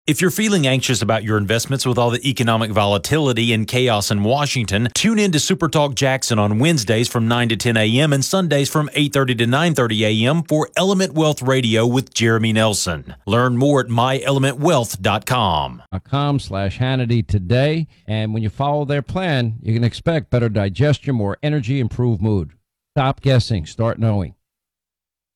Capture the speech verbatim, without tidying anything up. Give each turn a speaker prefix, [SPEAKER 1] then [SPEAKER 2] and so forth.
[SPEAKER 1] If you're feeling anxious about your investments with all the economic volatility and chaos in Washington, tune in to Super Talk Jackson on Wednesdays from nine to ten a.m. and Sundays from eight thirty to nine thirty a.m. for Element Wealth Radio with Jeremy Nelson. Learn more at my element wealth dot com.
[SPEAKER 2] .com slash Hannity today. And when you follow their plan, you can expect better digestion, more energy, improved mood. Stop guessing. Start knowing.